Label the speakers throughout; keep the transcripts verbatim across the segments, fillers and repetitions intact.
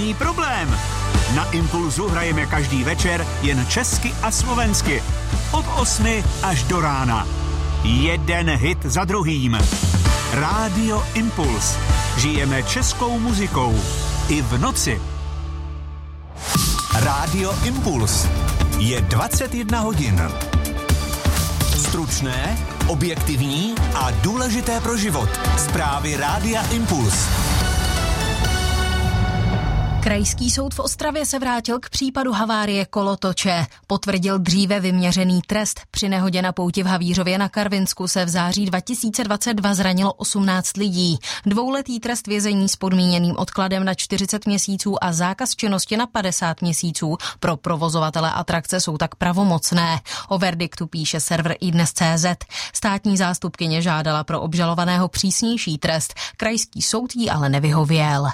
Speaker 1: Není problém. Na Impulzu hrajeme každý večer jen česky a slovensky. Od osmi až do rána. Jeden hit za druhým. Rádio Impuls. Žijeme českou muzikou. I v noci.
Speaker 2: Rádio Impuls. Je dvacet jedna hodin. Stručné, objektivní a důležité pro život. Zprávy Rádia Impuls.
Speaker 3: Krajský soud v Ostravě se vrátil k případu havárie kolotoče. Potvrdil dříve vyměřený trest. Při nehodě na pouti v Havířově na Karvinsku se v září dva tisíce dvacet dva zranilo osmnáct lidí. Dvouletý trest vězení s podmíněným odkladem na čtyřicet měsíců a zákaz činnosti na padesát měsíců pro provozovatele atrakce jsou tak pravomocné. O verdiktu píše server iDnes tečka cé zet. Státní zástupkyně žádala pro obžalovaného přísnější trest. Krajský soud jí ale nevyhověl.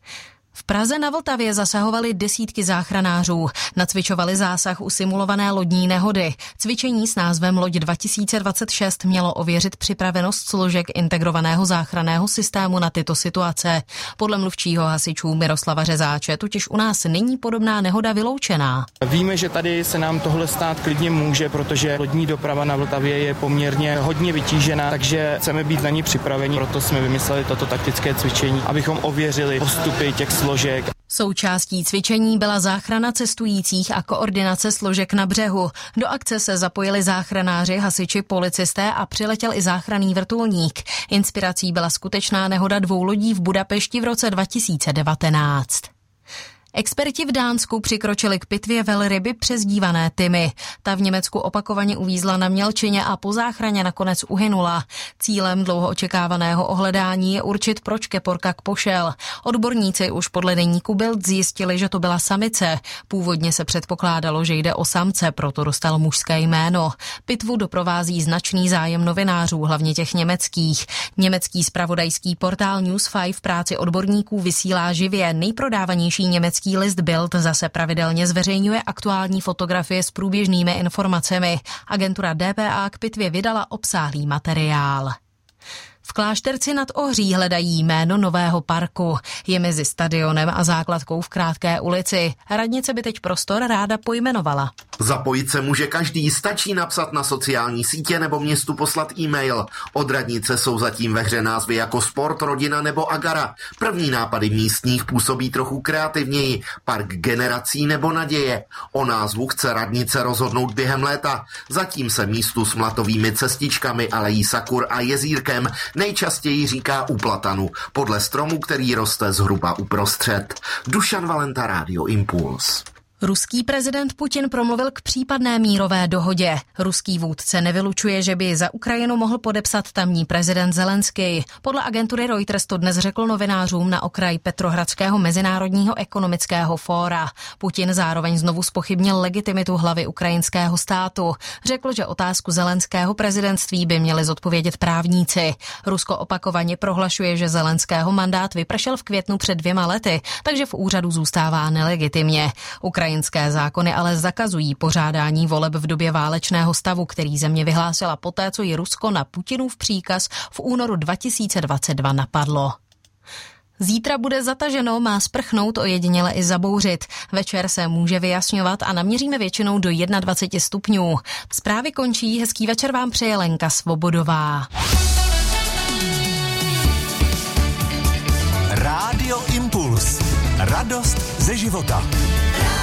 Speaker 3: V Praze na Vltavě zasahovali desítky záchranářů. Nacvičovali zásah u simulované lodní nehody. Cvičení s názvem Loď dva tisíce dvacet šest mělo ověřit připravenost složek integrovaného záchranného systému na tyto situace. Podle mluvčího hasičů Miroslava Řezáče totiž u nás není podobná nehoda vyloučená.
Speaker 4: Víme, že tady se nám tohle stát klidně může, protože lodní doprava na Vltavě je poměrně hodně vytížená, takže chceme být na ní připraveni. Proto jsme vymysleli toto taktické cvičení, abychom ověřili postupy těch složek.
Speaker 3: Součástí cvičení byla záchrana cestujících a koordinace složek na břehu. Do akce se zapojili záchranáři, hasiči, policisté a přiletěl i záchranný vrtulník. Inspirací byla skutečná nehoda dvou lodí v Budapešti v roce dva tisíce devatenáct. Experti v Dánsku přikročili k pitvě velryby přezdívané Timmy. Ta v Německu opakovaně uvízla na mělčině a po záchraně nakonec uhynula. Cílem dlouho očekávaného ohledání je určit, proč keporka pošel. Odborníci už podle deníku Bild zjistili, že to byla samice. Původně se předpokládalo, že jde o samce, proto dostal mužské jméno. Pitvu doprovází značný zájem novinářů, hlavně těch německých. Německý zpravodajský portál News pět v práci odborníků vysílá živě. Nejprodávanější německý list Bild zase pravidelně zveřejňuje aktuální fotografie s průběžnými informacemi. Agentura D P A k pitvě vydala obsáhlý materiál. V Klášterci nad Ohří hledají jméno nového parku. Je mezi stadionem a základkou v Krátké ulici. Radnice by teď prostor ráda pojmenovala.
Speaker 5: Zapojit se může každý, stačí napsat na sociální sítě nebo městu poslat e-mail. Od radnice jsou zatím ve hře názvy jako Sport, Rodina nebo Agara. První nápady místních působí trochu kreativněji. Park generací nebo Naděje. O názvu chce radnice rozhodnout během léta. Zatím se místu s mlatovými cestičkami, alejí sakur a jezírkem nejčastěji říká u platanu, podle stromu, který roste zhruba uprostřed. Dušan Valenta, Rádio Impuls.
Speaker 3: Ruský prezident Putin promluvil k případné mírové dohodě. Ruský vůdce nevylučuje, že by za Ukrajinu mohl podepsat tamní prezident Zelenský. Podle agentury Reuters to dnes řekl novinářům na okraji Petrohradského mezinárodního ekonomického fóra. Putin zároveň znovu zpochybnil legitimitu hlavy ukrajinského státu. Řekl, že otázku Zelenského prezidentství by měli zodpovědět právníci. Rusko opakovaně prohlašuje, že Zelenského mandát vypršel v květnu před dvěma lety, takže v úřadu zůstává nelegitimně. Ukrajinské zákony ale zakazují pořádání voleb v době válečného stavu, který země vyhlásila poté, co ji Rusko na Putinův příkaz v únoru dva tisíce dvacet dva napadlo. Zítra bude zataženo, má sprchnout, ojediněle i zabouřit. Večer se může vyjasňovat a naměříme většinou do dvacet jedna stupňů. Zprávy končí, hezký večer vám přeje Lenka Svobodová.
Speaker 2: Rádio Impuls. Radost ze života.